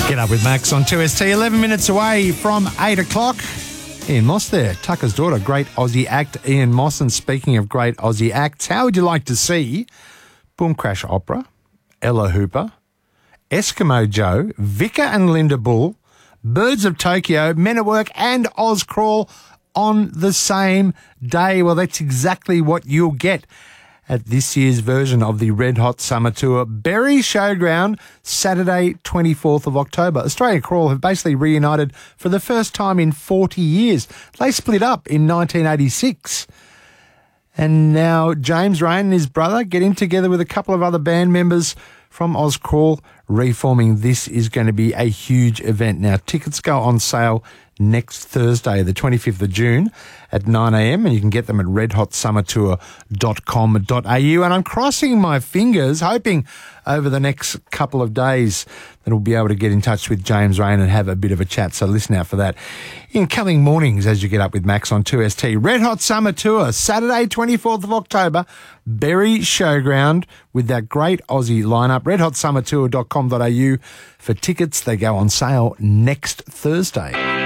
Get up with Max on 2ST, 11 minutes away from 8 o'clock. Ian Moss there, Tucker's daughter, great Aussie act, Ian Moss. And speaking of great Aussie acts, how would you like to see Boom Crash Opera, Ella Hooper, Eskimo Joe, Vicar and Linda Bull, Birds of Tokyo, Men at Work and Oz Crawl on the same day? Well, that's exactly what you'll get at this year's version of the Red Hot Summer Tour. Berry Showground, Saturday, 24th of October. Australia Crawl have basically reunited for the first time in 40 years. They split up in 1986. And now James Rain and his brother getting together with a couple of other band members from Oz Crawl, reforming. This is going to be a huge event. Now, tickets go on sale next Thursday, the 25th of June at 9 a.m, and you can get them at redhotsummertour.com.au. And I'm crossing my fingers, hoping over the next couple of days that we'll be able to get in touch with James Rain and have a bit of a chat. So listen out for that in coming mornings as you get up with Max on 2ST. Red Hot Summer Tour, Saturday, 24th of October, Berry Showground with that great Aussie lineup. redhotsummertour.com.au for tickets. They go on sale next Thursday.